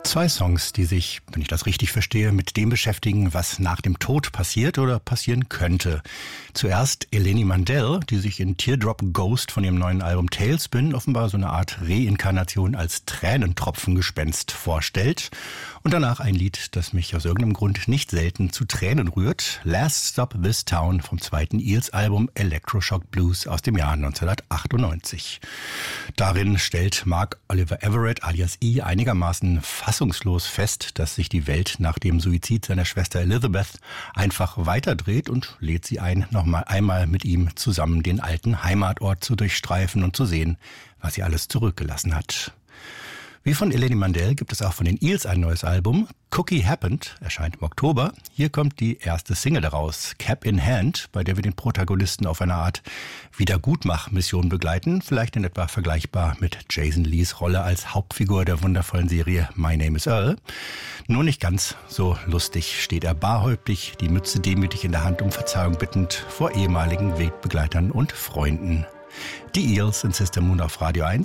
Zwei Songs, die sich, wenn ich das richtig verstehe, mit dem beschäftigen, was nach dem Tod passiert oder passieren könnte. Zuerst Eleni Mandel, die sich in Teardrop Ghost von ihrem neuen Album Tailspin offenbar so eine Art Reinkarnation als Tränentropfengespenst vorstellt. Und danach ein Lied, das mich aus irgendeinem Grund nicht selten zu Tränen rührt. Last Stop This Town vom zweiten Eels-Album Electroshock Blues aus dem Jahr 1998. Darin stellt Mark Oliver Everett alias E einigermaßen fassungslos fest, dass sich die Welt nach dem Suizid seiner Schwester Elizabeth einfach weiterdreht und lädt sie ein, noch einmal mit ihm zusammen den alten Heimatort zu durchstreifen und zu sehen, was sie alles zurückgelassen hat. Wie von Eleni Mandel gibt es auch von den Eels ein neues Album. Cookie Happened erscheint im Oktober. Hier kommt die erste Single daraus, Cap in Hand, bei der wir den Protagonisten auf einer Art Wiedergutmach-Mission begleiten. Vielleicht in etwa vergleichbar mit Jason Lees Rolle als Hauptfigur der wundervollen Serie My Name is Earl. Nur nicht ganz so lustig steht er barhäuptig, die Mütze demütig in der Hand, um Verzeihung bittend vor ehemaligen Wegbegleitern und Freunden. Die Eels in Sister Moon auf Radio 1.